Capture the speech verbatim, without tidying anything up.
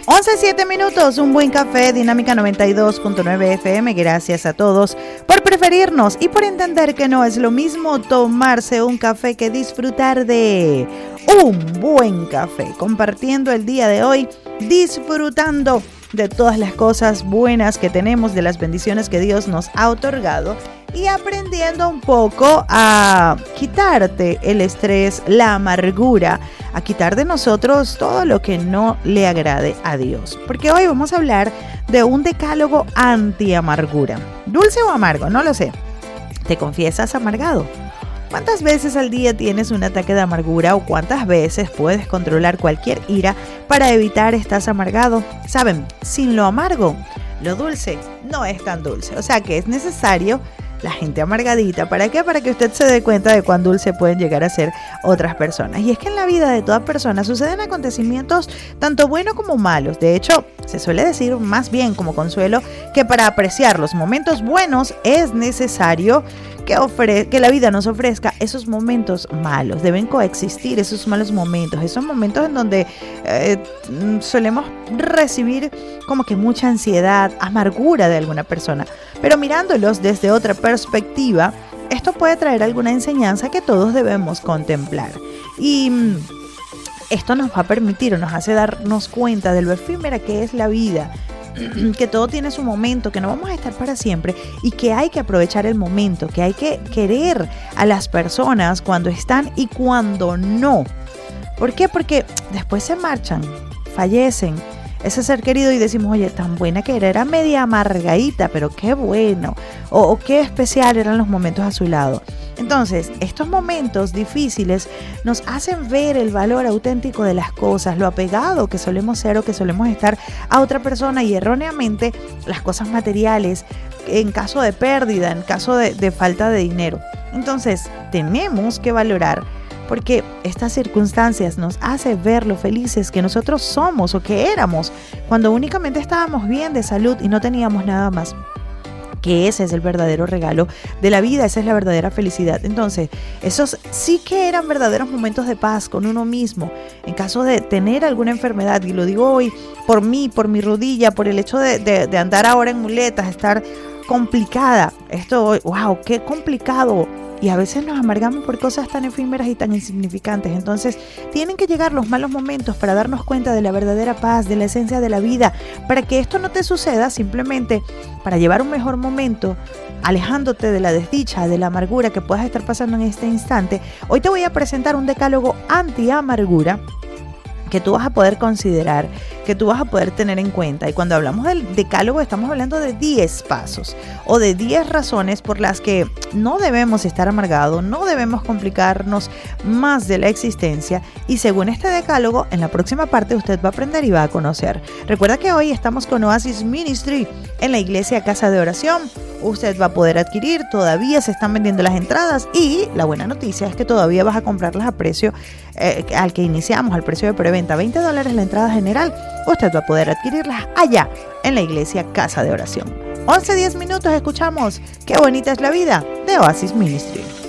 once siete minutos, un buen café, Dinámica noventa y dos punto nueve F M. Gracias a todos por preferirnos y por entender que no es lo mismo tomarse un café que disfrutar de un buen café. Compartiendo el día de hoy, disfrutando de todas las cosas buenas que tenemos, de las bendiciones que Dios nos ha otorgado y aprendiendo un poco a quitarte el estrés, la amargura, a quitar de nosotros todo lo que no le agrade a Dios. Porque hoy vamos a hablar de un decálogo anti-amargura. ¿Dulce o amargo? No lo sé. ¿Te confiesas amargado? ¿Cuántas veces al día tienes un ataque de amargura o cuántas veces puedes controlar cualquier ira para evitar estar amargado? Saben, sin lo amargo, lo dulce no es tan dulce. O sea que es necesario la gente amargadita. ¿Para qué? Para que usted se dé cuenta de cuán dulce pueden llegar a ser otras personas. Y es que en la vida de toda persona suceden acontecimientos tanto buenos como malos. De hecho, se suele decir más bien como consuelo que para apreciar los momentos buenos es necesario que, ofre- que la vida nos ofrezca esos momentos malos. Deben coexistir esos malos momentos, esos momentos en donde eh, solemos recibir como que mucha ansiedad, amargura de alguna persona. Pero mirándolos desde otra perspectiva, esto puede traer alguna enseñanza que todos debemos contemplar. Y mm, esto nos va a permitir o nos hace darnos cuenta de lo efímera que es la vida, que todo tiene su momento, que no vamos a estar para siempre y que hay que aprovechar el momento, que hay que querer a las personas cuando están y cuando no. ¿Por qué? Porque después se marchan, fallecen ese ser querido y decimos, oye, tan buena que era, era media amargadita, pero qué bueno, o, o qué especial eran los momentos a su lado. Entonces, estos momentos difíciles nos hacen ver el valor auténtico de las cosas, lo apegado que solemos ser o que solemos estar a otra persona y erróneamente las cosas materiales en caso de pérdida, en caso de, de falta de dinero. Entonces, tenemos que valorar porque estas circunstancias nos hacen ver lo felices que nosotros somos o que éramos cuando únicamente estábamos bien de salud y no teníamos nada más. Que ese es el verdadero regalo de la vida, esa es la verdadera felicidad. Entonces, esos sí que eran verdaderos momentos de paz con uno mismo. En caso de tener alguna enfermedad, y lo digo hoy por mí, por mi rodilla, por el hecho de, de, de andar ahora en muletas, estar complicada. Esto, wow, qué complicado. Y a veces nos amargamos por cosas tan efímeras y tan insignificantes. Entonces, tienen que llegar los malos momentos para darnos cuenta de la verdadera paz, de la esencia de la vida, para que esto no te suceda, simplemente para llevar un mejor momento, alejándote de la desdicha, de la amargura que puedas estar pasando en este instante. Hoy te voy a presentar un decálogo anti-amargura que tú vas a poder considerar, que tú vas a poder tener en cuenta. Y cuando hablamos del decálogo estamos hablando de diez pasos o de diez razones por las que no debemos estar amargados, no debemos complicarnos más de la existencia. Y según este decálogo, en la próxima parte usted va a aprender y va a conocer. Recuerda que hoy estamos con Oasis Ministry en la iglesia Casa de Oración. Usted va a poder adquirir, todavía se están vendiendo las entradas y la buena noticia es que todavía vas a comprarlas a precio eh, al que iniciamos, al precio de preventa, veinte dólares la entrada general. Usted va a poder adquirirlas allá en la iglesia Casa de Oración. once diez minutos, escuchamos Qué bonita es la vida de Oasis Ministry.